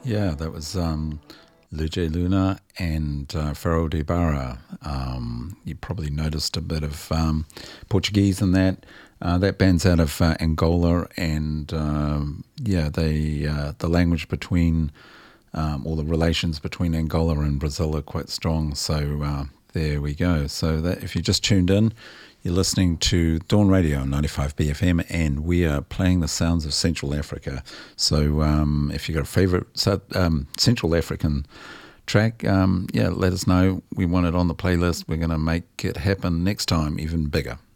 Yeah, that was Luce Luna and Farol de Barra. You probably noticed a bit of Portuguese in that. That band's out of Angola, and the language between or the relations between Angola and Brazil are quite strong. So there we go. So that if you just tuned in, you're listening to Dawn Radio on 95 BFM, and we are playing the sounds of Central Africa. So if you've got a favourite Central African track, let us know. We want it on the playlist. We're going to make it happen next time even bigger.